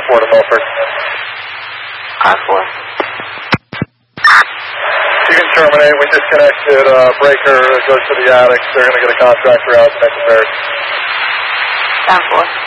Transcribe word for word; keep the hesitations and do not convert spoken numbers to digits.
four to Milford. R four. You can terminate. We disconnected uh, breaker that goes to the attic. They're going to get a contractor out to make repairs. Down four.